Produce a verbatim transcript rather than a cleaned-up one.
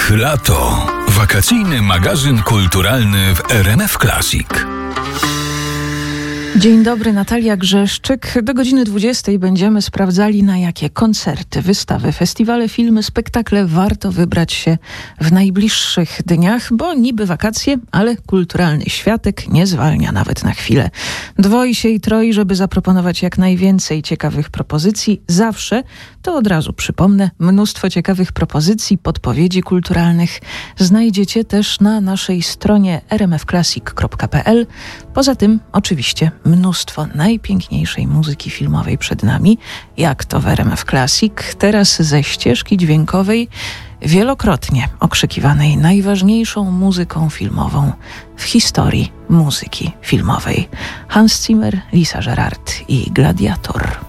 Ach, lato. Wakacyjny magazyn kulturalny w R M F Classic. Dzień dobry, Natalia Grzeszczyk. Do godziny dwudziestej będziemy sprawdzali, na jakie koncerty, wystawy, festiwale, filmy, spektakle warto wybrać się w najbliższych dniach, bo niby wakacje, ale kulturalny światek nie zwalnia nawet na chwilę. Dwoi się i troi, żeby zaproponować jak najwięcej ciekawych propozycji. Zawsze, to od razu przypomnę, mnóstwo ciekawych propozycji, podpowiedzi kulturalnych znajdziecie też na naszej stronie r m f classic kropka p l. Poza tym oczywiście mnóstwo najpiękniejszej muzyki filmowej przed nami, jak to w R M F Classic, teraz ze ścieżki dźwiękowej, wielokrotnie okrzykiwanej najważniejszą muzyką filmową w historii muzyki filmowej. Hans Zimmer, Lisa Gerrard i Gladiator.